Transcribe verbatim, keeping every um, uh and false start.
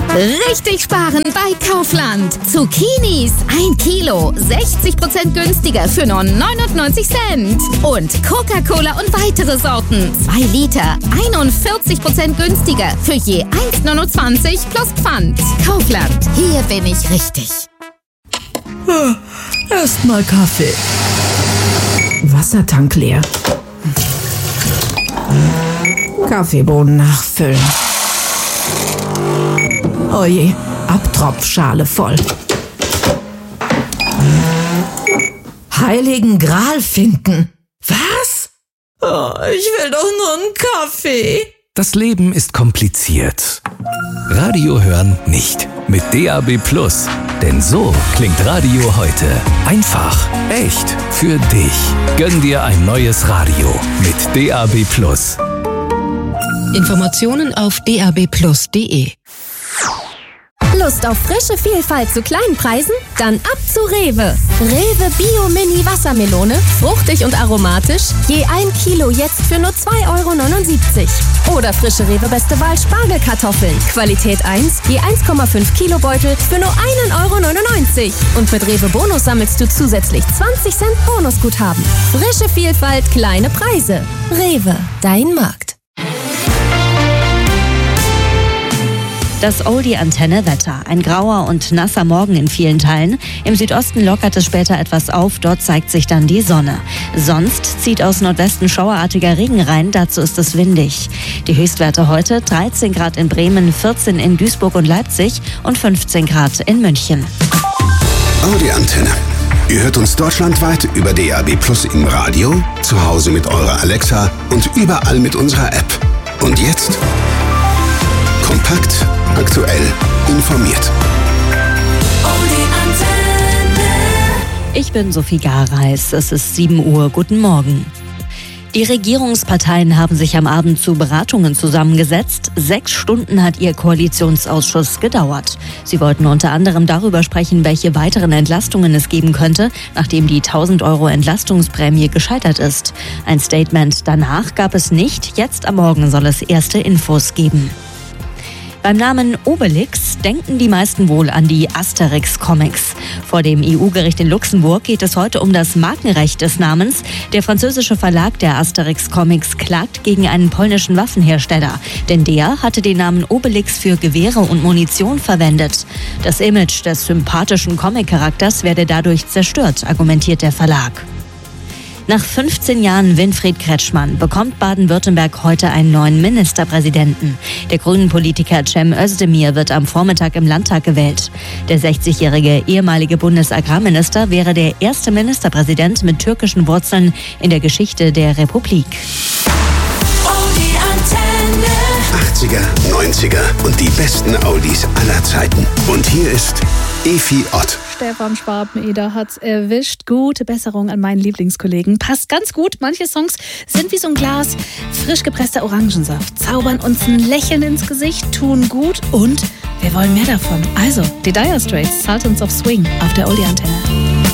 Richtig sparen bei Kaufland. Zucchinis ein Kilo, sechzig Prozent günstiger für nur neunundneunzig Cent. Und Coca-Cola und weitere Sorten, zwei Liter, einundvierzig Prozent günstiger für je eins neunundzwanzig plus Pfand. Kaufland, hier bin ich richtig. Erstmal Kaffee. Wassertank leer. Kaffeebohnen nachfüllen. Oje, Abtropfschale voll. Heiligen Gral finden. Was? Oh, ich will doch nur einen Kaffee. Das Leben ist kompliziert. Radio hören nicht. Mit D A B Plus. Denn so klingt Radio heute. Einfach, echt, für dich. Gönn dir ein neues Radio mit D A B Plus. Informationen auf d a b plus punkt d e. Lust auf frische Vielfalt zu kleinen Preisen? Dann ab zu Rewe. Rewe Bio Mini Wassermelone, fruchtig und aromatisch, je ein Kilo jetzt für nur zwei Euro neunundsiebzig. Oder frische Rewe Beste Wahl Spargelkartoffeln, Qualität eins, je eins Komma fünf Kilo Beutel für nur ein Euro neunundneunzig. Und mit Rewe Bonus sammelst du zusätzlich zwanzig Cent Bonusguthaben. Frische Vielfalt, kleine Preise. Rewe, dein Markt. Das Oldie-Antenne-Wetter. Ein grauer und nasser Morgen in vielen Teilen. Im Südosten lockert es später etwas auf, dort zeigt sich dann die Sonne. Sonst zieht aus Nordwesten schauerartiger Regen rein, dazu ist es windig. Die Höchstwerte heute: dreizehn Grad in Bremen, vierzehn in Duisburg und Leipzig und fünfzehn Grad in München. Audi-Antenne. Ihr hört uns deutschlandweit über D A B Plus im Radio, zu Hause mit eurer Alexa und überall mit unserer App. Und jetzt kompakt, aktuell, informiert. Ich bin Sophie Gareis, es ist sieben Uhr, guten Morgen. Die Regierungsparteien haben sich am Abend zu Beratungen zusammengesetzt. Sechs Stunden hat ihr Koalitionsausschuss gedauert. Sie wollten unter anderem darüber sprechen, welche weiteren Entlastungen es geben könnte, nachdem die tausend Euro Entlastungsprämie gescheitert ist. Ein Statement danach gab es nicht, jetzt am Morgen soll es erste Infos geben. Beim Namen Obelix denken die meisten wohl an die Asterix-Comics. Vor dem E U-Gericht in Luxemburg geht es heute um das Markenrecht des Namens. Der französische Verlag der Asterix-Comics klagt gegen einen polnischen Waffenhersteller, denn der hatte den Namen Obelix für Gewehre und Munition verwendet. Das Image des sympathischen Comic-Charakters werde dadurch zerstört, argumentiert der Verlag. Nach fünfzehn Jahren Winfried Kretschmann bekommt Baden-Württemberg heute einen neuen Ministerpräsidenten. Der Grünen-Politiker Cem Özdemir wird am Vormittag im Landtag gewählt. Der sechzigjährige ehemalige Bundesagrarminister wäre der erste Ministerpräsident mit türkischen Wurzeln in der Geschichte der Republik. achtziger, neunziger und die besten Audis aller Zeiten. Und hier ist Efi Ott. Stefan Schwarzenegger hat's erwischt. Gute Besserung an meinen Lieblingskollegen. Passt ganz gut. Manche Songs sind wie so ein Glas frisch gepresster Orangensaft. Zaubern uns ein Lächeln ins Gesicht, tun gut und wir wollen mehr davon. Also, die Dire Straits, Sultans of Swing auf der Oldie-Antenne.